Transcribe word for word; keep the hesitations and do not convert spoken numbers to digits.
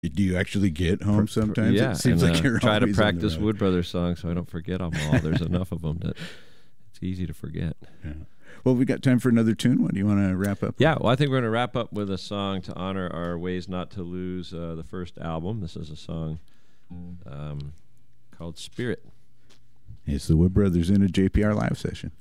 Do you actually get home sometimes? Yeah, it seems and, like uh, you're try to always on the practice road. Wood Brothers songs so I don't forget them all. There's enough of them that it's easy to forget. Yeah. Well, we got time for another tune. What do you want to wrap up? Yeah, well, I think we're going to wrap up with a song to honor our Ways Not to Lose, uh, the first album. This is a song um, called Spirit. It's the Wood Brothers in a J P R live session.